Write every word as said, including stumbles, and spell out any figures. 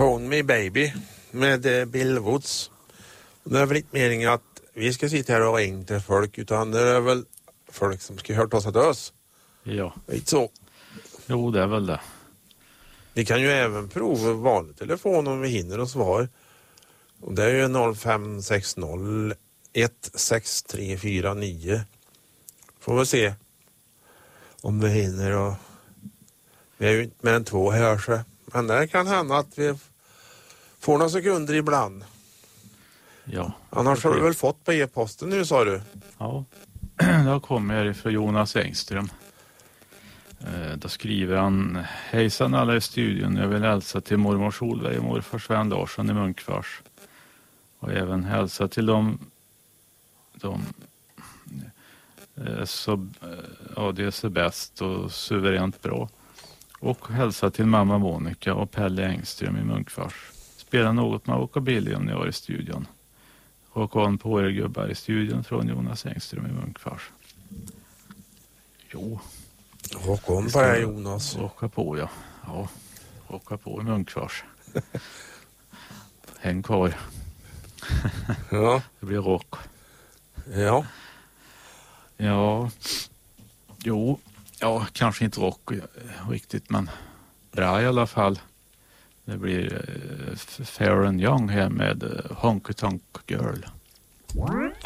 Phone Me Baby med eh, Bill Woods. Det är väl inte meningen att vi ska sitta här och ringa till folk, utan det är väl folk som ska höra oss att oss. Ja. Inte så. Jo, det är väl det. Vi kan ju även prova vanlig telefon om vi hinner och svar. Och det är ju noll fem sex noll ett sex tre fyra nio. Får vi se om vi hinner. Och vi är ju inte mer än två här så. Men det kan hända att vi får några sekunder ibland. Ja. Annars har du väl fått på e-posten nu, sa du? Ja, det kommer här ifrån Jonas Engström. Eh, då skriver han: hejsan alla i studion, jag vill hälsa till mormor Solveig och morfar Sven Larsson i Munkfors. Och även hälsa till dem, de, eh, så, ja, det är så bäst och suveränt bra. Och hälsa till mamma Monica och Pelle Engström i Munkfors. Spela något med Rockabilly om ni var i studion. Håkan på er gubbar i studion från Jonas Engström i Munkfors. Jo. Håkan på er, Jonas. Åka på, ja. Ja, åka på i Munkfors. Häng kvar. Ja. Det blir rock. Ja. Ja. Jo. Ja, kanske inte rock riktigt, men bra i alla fall. Det blir uh, Fair and Young här med uh, Honky Tonk Girl.